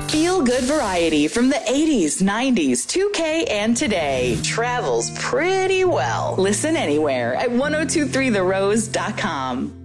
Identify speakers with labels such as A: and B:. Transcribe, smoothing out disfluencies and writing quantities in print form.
A: Feel good variety from the 80s, 90s, 2K, and today. Travels pretty well. Listen anywhere at 1023therose.com.